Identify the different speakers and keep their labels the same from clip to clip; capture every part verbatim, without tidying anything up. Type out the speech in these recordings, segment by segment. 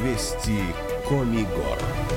Speaker 1: Вести Комигор.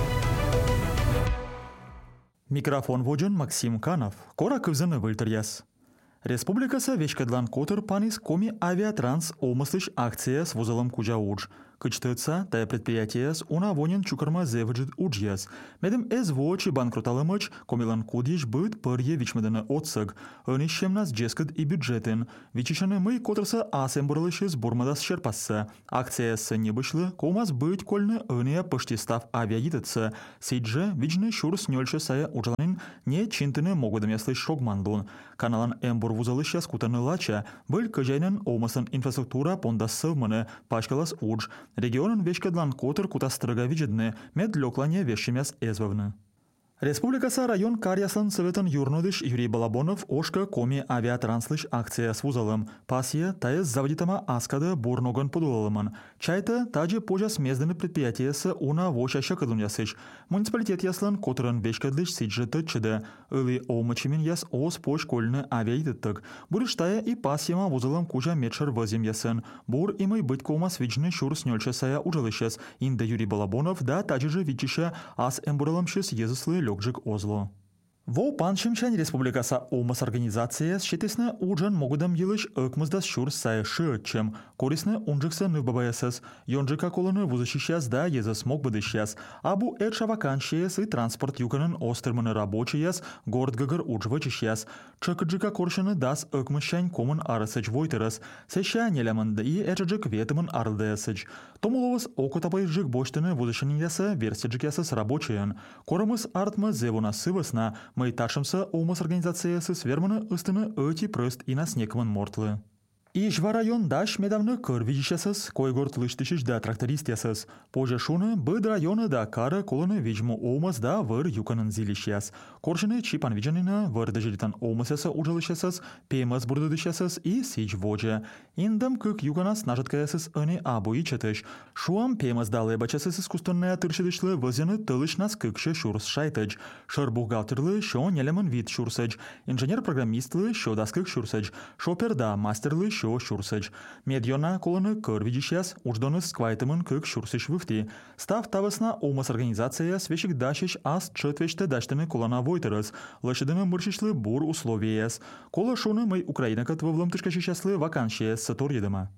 Speaker 2: Микрофон воджен Максим Канов. Кора кывзаны выльтыряс. Республикаса вешкадлан котыр панис коми авиатранс омыслыш акция с вузалом кужа удж. Кычтыца тая предприятие с унавонен чукарма зевджит уджьяс. Медем эз вочи банкруталымыч комилан кудиш быт пырье вичмеданы отсыг. Önişem нас джескад и бюджетен. Вичишаны мы котырса асем бұрылышыз бурмадас шерпасса. Акциясы не вышлы, комас быть кольны öния пышти став авиагитыца. Сейдже вичны шур снёльшы сая уджаланин не чинтыны могудым яслы шогмандун. Каналан эмбур вузалыш яскутаны лача. Был кыжайнын омысын инфраструктура понда сывманы пачкалас удж. Регионын вешкадлан котыр кутастырыга виджедны, мед лёклане вешшемяс эзвовны. Республикаса район Карьяслан советын юрнудыш Юрий Балабонов ошка коми авиатранслыш акция с вузалым. Пасия таез заводитама аскада бурноган подулалымын. Чайта таджи пожас мезданы предприятиясы уна вошаща кадуньясыш. Муниципалитет яслан котырын вешкадлыш сиджеты чыды. Ыли омычымен яс ос пош кольны авиаидыттык. Бурыштая и пасияма вузалым кужа медшар вазим ясын. Бур имай быть комас вичны шур снёльша сая ужалышес. Инда Юрий Балабонов да таджи же вичиша ас эмбуралымшес езыслы Лёгжик Озло. Во паншимшань республикаса омас организация счетесны уджан могудам елыш ыкмыздас шур сая шы, чем корисны унжикса нывбабаясыз, йонжика колыны вузащищас да езас мог быдыщас, абу эрша вакансияс и транспорт юканын остырмыны рабочияс, город гагар уджвачищас, чакыджика коршыны дас ыкмышань комын арысыч войтерас, сэща нелямында и эрчаджик ветымын арылдаясыч. Томуловыз окутапай жик боштыны вузащанияса версиджикясыз рабочиян, корамыз артмы зевуна сывысна, мы ташимся омас организациясы сверманы ыстыны öti прöст и нас некмын мортлы. И жва район даш медавны кыр видишесыз, кой горд лыштышыш да трактористясыз. Позже шуны быд районы да кара колыны виджму омас да выр юканын зилищяс. Коршыны чипан виджанына выр дежелитан омасясы ужалышесыз, пемас бурдыдышесыз и сич воджа. Индам кык юканас нажыткаясыз ыны абу ичетыш. Шуам пемас да лебачасыз искусственная тыршыдышлы вызяны тылыш нас кыкшы шурс шайтыч. Шыр бухгалтерлы шо нелемын вид шурсыч. Инженер-программистлы шо даскык шурсыч. Шопер да мастерлы шо шурсыч. Медьона колыны кыр видишяс уждоны сквайтымын кык шурсыч вывти. Став тавысна омас организация свечик дашиш ас чытвечты даштыны колана войтерыз. Лышыдыны мыршишлы бур условияс. Кола шуны мы Украина катвывлым тышкашищаслы вакансия сатор едыма.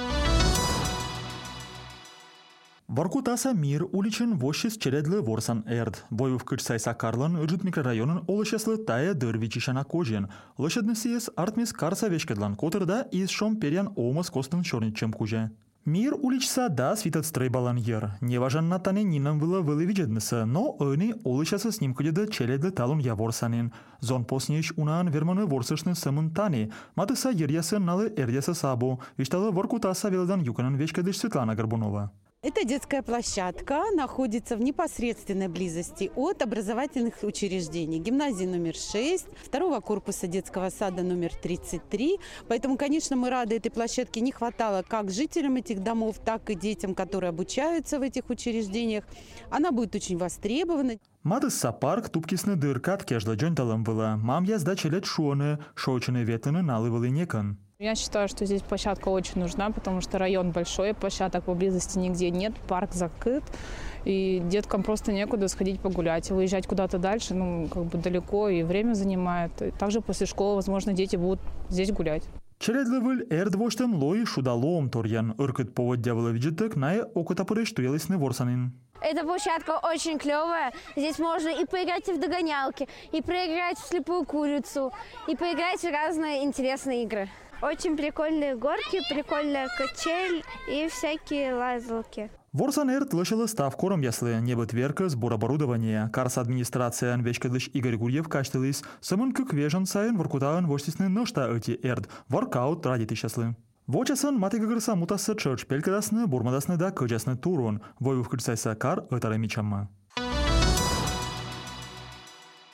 Speaker 2: Воркутаса мир уличен вошис чередлы ворсан эрд. Бойов кычсайса карлан ыржит микрорайонын олышаслы тая дыр вичишана кожен. Лышадны сиес артмис карса вешкедлан котырда из шом перян омас костын чорничем куже. Мир уличса да свитат стрейбалан ер. Неважан на тане нином было вылывиджедныса, но ыны олышасы с ним кудеда чередлы талун я ворсанин. Зон поснеч унан верманы ворсышны самын тани. Матыса ерясы налы эрдяса сабу. Вишталы Воркутаса велдан юканын вешкадыш Светлана Горбунова.
Speaker 3: Эта детская площадка находится в непосредственной близости от образовательных учреждений. Гимназии номер шесть, второго корпуса детского сада номер тридцать три. Поэтому, конечно, мы рады этой площадке. Не хватало как жителям этих домов, так и детям, которые обучаются в этих учреждениях. Она будет очень востребована.
Speaker 2: Матысса парк тупкисны дыркат кежла джонталым была. Мам язда челет шуоны, шоучыны ветыны налывалы некан.
Speaker 4: Я считаю, что здесь площадка очень нужна, потому что район большой, площадок поблизости нигде нет, парк закрыт, и деткам просто некуда сходить погулять. Выезжать куда-то дальше, ну, как бы далеко, и время занимает. И также после школы, возможно, дети будут здесь гулять.
Speaker 2: Чередлывыль эрдвоштым лой шудалоом торьян, ыркыт повод дявола виджетек на окутапырыш туелысны ворсанин.
Speaker 5: Эта площадка очень клевая. Здесь можно и поиграть и в догонялки, и проиграть в слепую курицу, и поиграть в разные интересные игры. Очень прикольные горки, прикольная качель и всякие лазалки.
Speaker 2: Ворсан эрт лышылы став кором яслы, небыт верка сбор оборудования. Карс администрация вешкадлыш Игорь Гурьев каштылыс, самын кык вежен сайын воркутаын воштисны ношта эти эрт, воркаут радиты щаслы. Вочасын матыгагырса мутасы чырч пелькадасны, бурмадасны да кыджасны турун, войвыв кырсайса кар ытары мичамма.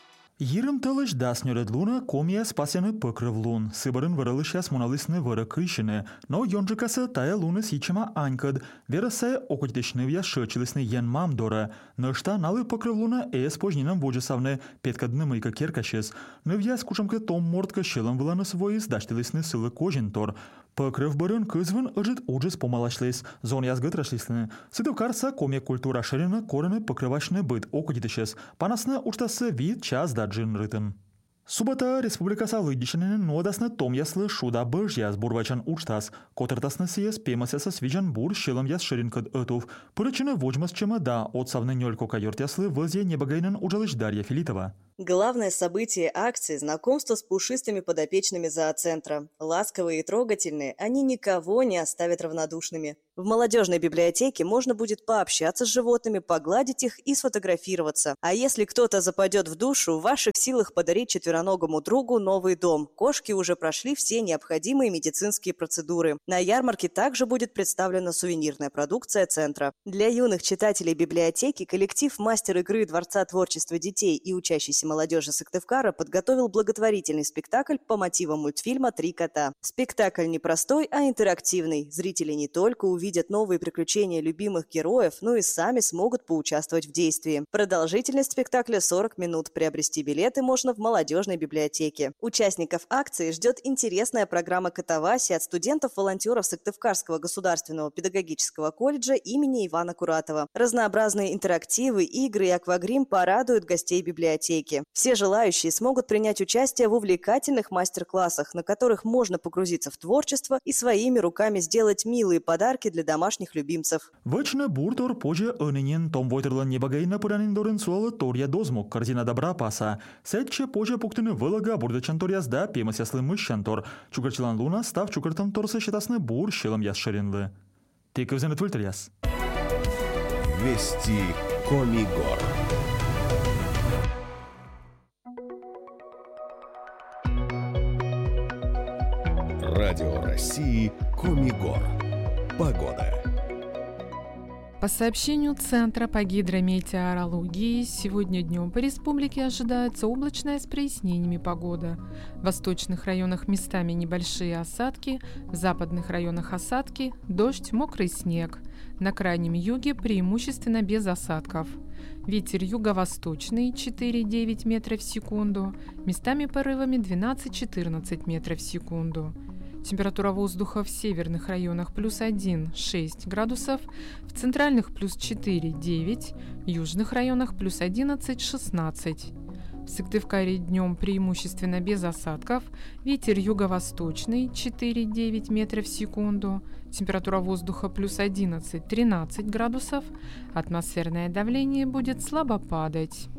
Speaker 2: Йырым тылыш даснёрет луна комия спасяны пыкрыв лун. Сыбырын вырылышяс муналысны выры крышыны. Но ёнжикасы тая луны сичима анькад. Верасая окотишны вяс шычылысны ен мам дора. Нышта налы пыкрыв луна эс пожнином воджесавны петкадны мыйка керкашес. Нывяс кушамка том мортка шылым выланы свой сдаштылысны сылы кожин тор. Пыкрыв бырын кызвын ыжит уджис помалашлес. Зон язгыт рашлисны. Сыдыв карса комия культура шырыны корыны пыкрывашны быт окотитышес. Панасны уштасы вид час да джин рытын. Субата республикаса лыдишынын нодасны том яслы шуда быж яз бурвачан уштас. Котыртасны сиес пемасяса свижан бур шылым яз шыринкад ытув. Пырычыны вожмас чыма да отсавны нёлько кайорт яслы вызье небагайнын ужалыш Дарья Филитова.
Speaker 6: Главное событие акции – знакомство с пушистыми подопечными зооцентра. Ласковые и трогательные, они никого не оставят равнодушными. В молодежной библиотеке можно будет пообщаться с животными, погладить их и сфотографироваться. А если кто-то западет в душу, в ваших силах подарить четвероногому другу новый дом. Кошки уже прошли все необходимые медицинские процедуры. На ярмарке также будет представлена сувенирная продукция центра. Для юных читателей библиотеки коллектив «Мастер игры Дворца творчества детей» и учащейся молодежи Сыктывкара подготовил благотворительный спектакль по мотивам мультфильма «Три кота». Спектакль не простой, а интерактивный. Зрители не только увидят новые приключения любимых героев, но и сами смогут поучаствовать в действии. Продолжительность спектакля сорок минут. Приобрести билеты можно в молодежной библиотеке. Участников акции ждет интересная программа «Катавасия» от студентов-волонтеров Сыктывкарского государственного педагогического колледжа имени Ивана Куратова. Разнообразные интерактивы, игры и аквагрим порадуют гостей библиотеки. Все желающие смогут принять участие в увлекательных мастер-классах, на которых можно погрузиться в творчество и своими руками сделать милые подарки для домашних любимцев.
Speaker 2: Вычны буртор позже öninen том войтерлан небагайна пыранин суалы торья дозмок корзина добра паса. Сетче позже пуктыны вылага бурдачан торьязда пемас яслы мыщантор. Чукарчылан луна став чукартам торсы щитасны бур шылым яс шыринлы. Тык взенет выльтеряс.
Speaker 1: Вести Комигор. Радио России Комигор. Погода.
Speaker 7: По сообщению Центра по гидрометеорологии, сегодня днем по республике ожидается облачная с прояснениями погода. В восточных районах местами небольшие осадки, в западных районах осадки, дождь, мокрый снег. На крайнем юге преимущественно без осадков. Ветер юго-восточный четыре-девять метров в секунду, местами порывами двенадцать-четырнадцать метров в секунду. Температура воздуха в северных районах плюс один-шесть градусов, в центральных плюс четыре-девять, в южных районах плюс одиннадцать-шестнадцать. В Сыктывкаре днем преимущественно без осадков, ветер юго-восточный четыре-девять метров в секунду, температура воздуха плюс одиннадцать-тринадцать градусов, атмосферное давление будет слабо падать.